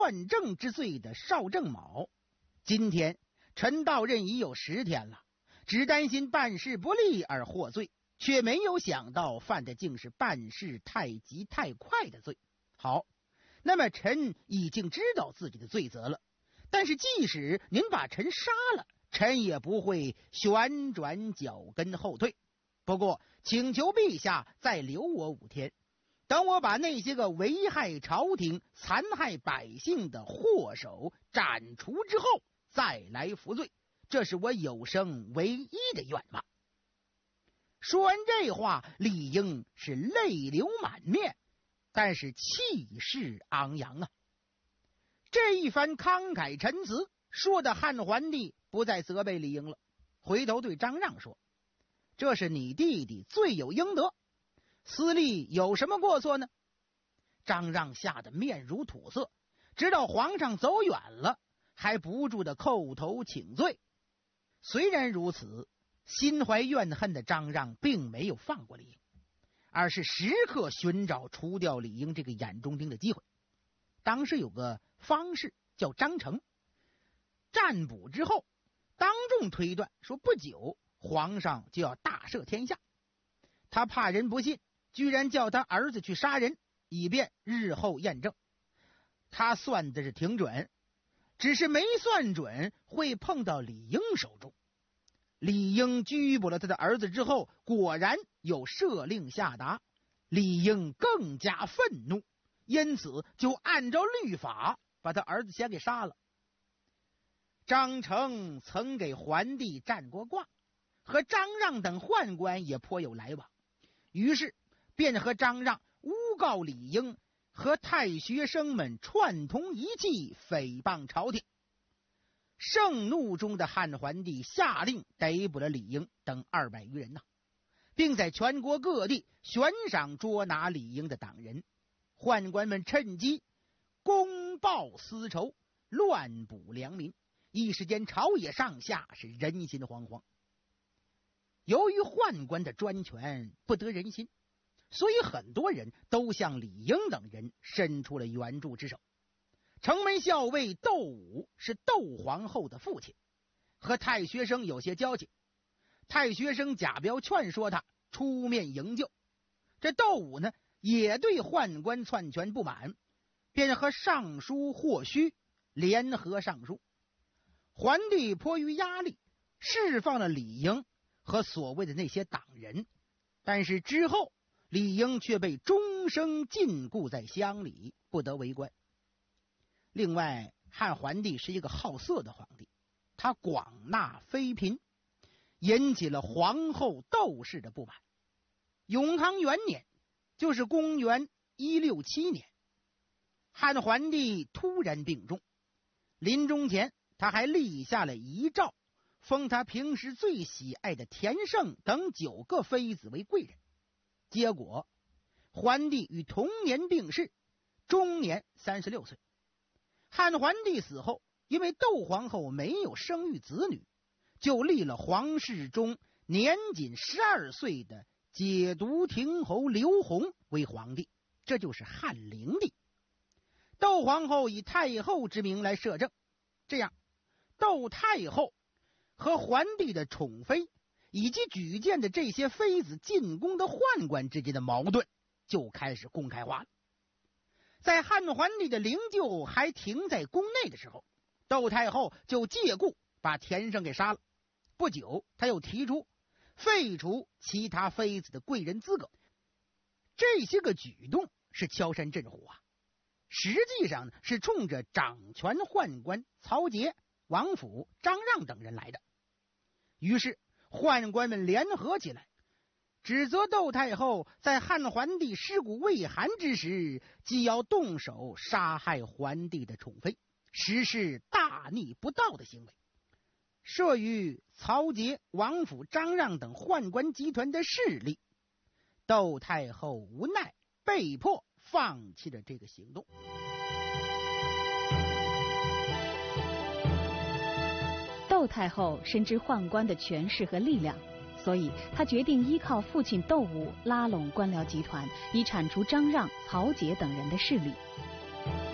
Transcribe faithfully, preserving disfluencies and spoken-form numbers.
乱政之罪的邵正卯。今天臣到任已有十天了，只担心办事不力而获罪，却没有想到犯的竟是办事太急太快的罪。好，那么臣已经知道自己的罪责了，但是即使您把臣杀了，臣也不会旋转脚跟后退。不过请求陛下再留我五天，等我把那些个危害朝廷残害百姓的祸首斩除之后再来服罪，这是我有生唯一的愿望。说完这话，李应是泪流满面，但是气势昂扬啊。这一番慷慨陈词说的汉桓帝不再责备李应了，回头对张让说，这是你弟弟罪有应得，司隶有什么过错呢？张让吓得面如土色，直到皇上走远了，还不住的叩头请罪。虽然如此，心怀怨恨的张让并没有放过李应，而是时刻寻找除掉李应这个眼中钉的机会。当时有个方士叫张成，占卜之后当众推断说，不久皇上就要大赦天下。他怕人不信，居然叫他儿子去杀人，以便日后验证。他算的是挺准，只是没算准会碰到李应手中。李应拘捕了他的儿子之后，果然有赦令下达，李应更加愤怒，因此就按照律法把他儿子先给杀了。张成曾给桓帝占过卦，和张让等宦官也颇有来往，于是便和张让诬告李应和太学生们串通一气，诽谤朝廷。盛怒中的汉桓帝下令逮捕了李应等二百余人呐、啊，并在全国各地悬赏捉拿李应的党人。宦官们趁机公报私仇，乱捕良民，一时间朝野上下是人心惶惶。由于宦官的专权不得人心，所以很多人都向李应等人伸出了援助之手。城门校尉窦武是窦皇后的父亲，和太学生有些交情。太学生假表劝说他出面营救，这窦武呢也对宦官篡权不满，便和尚书霍须联合上书。桓帝迫于压力释放了李应和所谓的那些党人，但是之后李应却被终生禁锢在乡里，不得为官。另外，汉桓帝是一个好色的皇帝，他广纳妃嫔，引起了皇后窦氏的不满。永康元年，就是公元一六七年，汉桓帝突然病重，临终前他还立下了遗诏，封他平时最喜爱的田胜等九个妃子为贵人。结果桓帝于同年病逝，终年三十六岁。汉桓帝死后，因为窦皇后没有生育子女，就立了皇室中年仅十二岁的解毒亭侯刘弘为皇帝，这就是汉灵帝。窦皇后以太后之名来摄政，这样窦太后和桓帝的宠妃以及举荐的这些妃子进宫的宦官之间的矛盾就开始公开化了。在汉桓帝的灵柩还停在宫内的时候，窦太后就借故把田胜给杀了。不久，他又提出废除其他妃子的贵人资格。这些个举动是敲山震虎啊，实际上呢是冲着掌权宦官曹节、王府、张让等人来的。于是宦官们联合起来，指责窦太后在汉桓帝尸骨未寒之时，既要动手杀害桓帝的宠妃，实施大逆不道的行为。慑于曹节、王府、张让等宦官集团的势力，窦太后无奈被迫放弃了这个行动。 窦太后深知宦官的权势和力量，所以他决定依靠父亲窦武拉拢官僚集团，以铲除张让、曹节等人的势力。